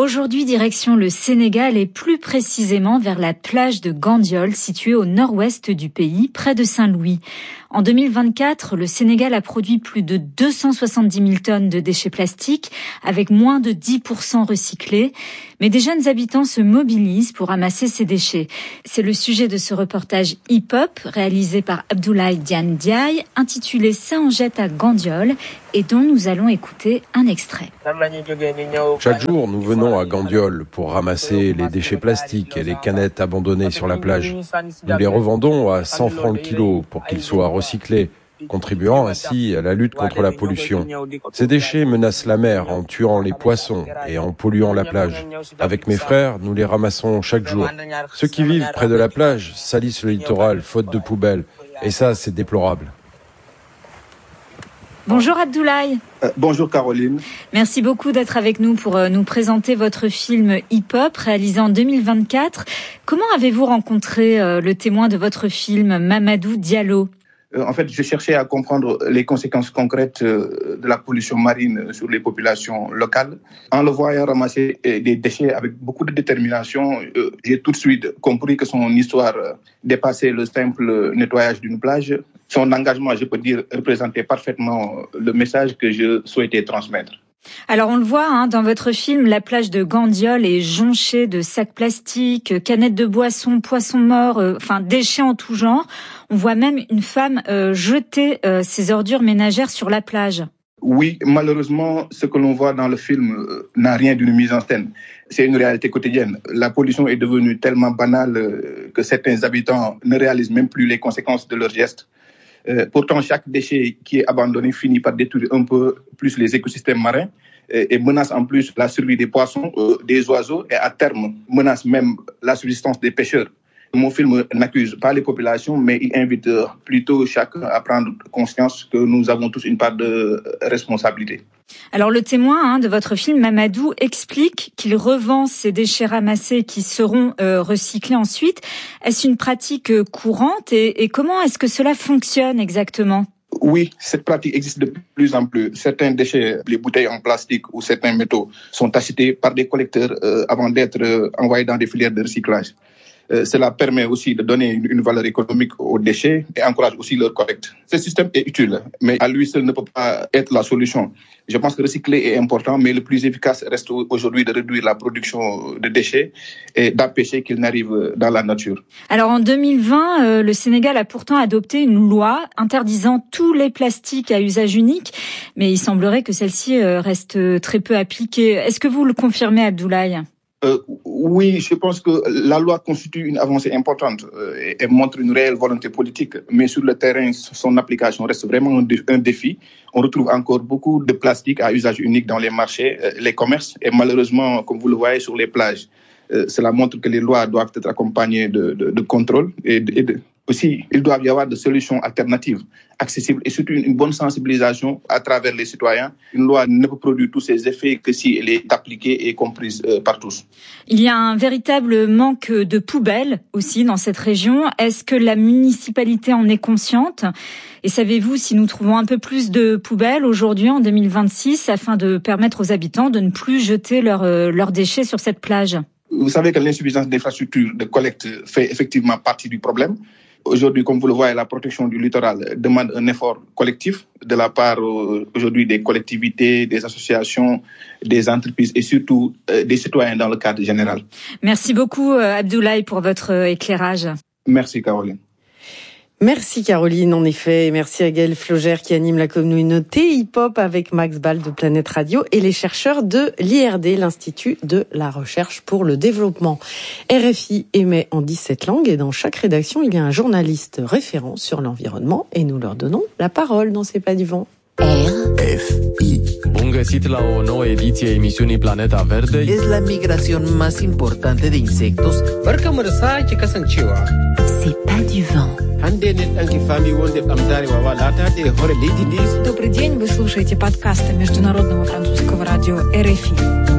Aujourd'hui, direction le Sénégal et plus précisément vers la plage de Gandiol, située au nord-ouest du pays, près de Saint-Louis. En 2024, le Sénégal a produit plus de 270 000 tonnes de déchets plastiques, avec moins de 10% recyclés. Mais des jeunes habitants se mobilisent pour ramasser ces déchets. C'est le sujet de ce reportage hip-hop réalisé par Abdoulaye Diane Diaye, intitulé « Ça en jette à Gandiol » et dont nous allons écouter un extrait. Chaque jour, nous venons à Gandiol pour ramasser les déchets plastiques et les canettes abandonnées sur la plage. Nous les revendons à 100 francs le kilo pour qu'ils soient recyclés, contribuant ainsi à la lutte contre la pollution. Ces déchets menacent la mer en tuant les poissons et en polluant la plage. Avec mes frères, nous les ramassons chaque jour. Ceux qui vivent près de la plage salissent le littoral faute de poubelles. Et ça, c'est déplorable. Bonjour Abdoulaye. Bonjour Caroline. Merci beaucoup d'être avec nous pour nous présenter votre film hip-hop réalisé en 2024. Comment avez-vous rencontré le témoin de votre film, Mamadou Diallo ? En fait, je cherchais à comprendre les conséquences concrètes de la pollution marine sur les populations locales. En le voyant ramasser des déchets avec beaucoup de détermination, j'ai tout de suite compris que son histoire dépassait le simple nettoyage d'une plage. Son engagement, je peux dire, représentait parfaitement le message que je souhaitais transmettre. Alors on le voit dans votre film, la plage de Gandiol est jonchée de sacs plastiques, canettes de boissons, poissons morts, déchets en tout genre. On voit même une femme jeter ses ordures ménagères sur la plage. Oui, malheureusement, ce que l'on voit dans le film n'a rien d'une mise en scène. C'est une réalité quotidienne. La pollution est devenue tellement banale que certains habitants ne réalisent même plus les conséquences de leurs gestes. Pourtant, chaque déchet qui est abandonné finit par détruire un peu plus les écosystèmes marins et menace en plus la survie des poissons, des oiseaux et à terme menace même la subsistance des pêcheurs. Mon film n'accuse pas les populations, mais il invite plutôt chacun à prendre conscience que nous avons tous une part de responsabilité. Alors le témoin de votre film, Mamadou, explique qu'il revend ces déchets ramassés qui seront recyclés ensuite. Est-ce une pratique courante et comment est-ce que cela fonctionne exactement ? Oui, cette pratique existe de plus en plus. Certains déchets, les bouteilles en plastique ou certains métaux sont achetés par des collecteurs avant d'être envoyés dans des filières de recyclage. Cela permet aussi de donner une valeur économique aux déchets et encourage aussi leur collecte. Ce système est utile, mais à lui seul ne peut pas être la solution. Je pense que recycler est important, mais le plus efficace reste aujourd'hui de réduire la production de déchets et d'empêcher qu'ils n'arrivent dans la nature. Alors en 2020, le Sénégal a pourtant adopté une loi interdisant tous les plastiques à usage unique, mais il semblerait que celle-ci reste très peu appliquée. Est-ce que vous le confirmez, Abdoulaye ? Oui, je pense que la loi constitue une avancée importante et montre une réelle volonté politique. Mais sur le terrain, son application reste vraiment un défi. On retrouve encore beaucoup de plastique à usage unique dans les marchés, les commerces et malheureusement, comme vous le voyez, sur les plages. Cela montre que les lois doivent être accompagnées de contrôle et aussi, il doit y avoir des solutions alternatives, accessibles et surtout une bonne sensibilisation à travers les citoyens. Une loi ne peut produire tous ses effets que si elle est appliquée et comprise par tous. Il y a un véritable manque de poubelles aussi dans cette région. Est-ce que la municipalité en est consciente ? Et savez-vous si nous trouvons un peu plus de poubelles aujourd'hui en 2026 afin de permettre aux habitants de ne plus jeter leurs déchets sur cette plage ? Vous savez que l'insuffisance d'infrastructures de collecte fait effectivement partie du problème. Aujourd'hui, comme vous le voyez, la protection du littoral demande un effort collectif de la part aujourd'hui des collectivités, des associations, des entreprises et surtout des citoyens dans le cadre général. Merci beaucoup Abdoulaye pour votre éclairage. Merci Caroline. Merci Caroline, en effet, et merci à Gaël Flogère qui anime la communauté hip-hop avec Max Ball de Planète Radio et les chercheurs de l'IRD, l'Institut de la Recherche pour le Développement. RFI émet en 17 langues et dans chaque rédaction, il y a un journaliste référent sur l'environnement et nous leur donnons la parole dans C'est pas du vent. RFI. Bun găsit la o nouă ediție a emisiunii Planeta Verde. Es la migración más importante de insectos. Barkamu da sake kasancewa. C'est pas du vent. Hande ne ɗan kifami wanda ɓamtare wawa lata da hore lady. Добрый день, вы слушаете подкасты Международного французского радио RFI.